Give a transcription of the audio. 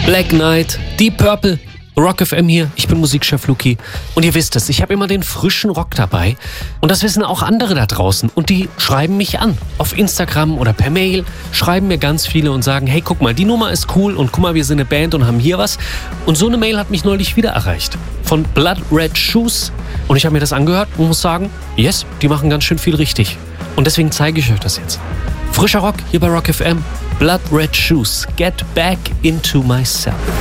Black Knight, Deep Purple, Rock FM hier, ich bin Musikchef Luki und ihr wisst es, ich habe immer den frischen Rock dabei und das wissen auch andere da draußen und die schreiben mich an, auf Instagram oder per Mail, schreiben mir ganz viele und sagen, hey guck mal, die Nummer ist cool und guck mal, wir sind eine Band und haben hier was und so eine Mail hat mich neulich wieder erreicht von Blood Red Shoes und ich habe mir das angehört und muss sagen, yes, die machen ganz schön viel richtig und deswegen zeige ich euch das jetzt. Frischer Rock hier bei Rock FM, Blood Red Shoes, Get Back Into Myself.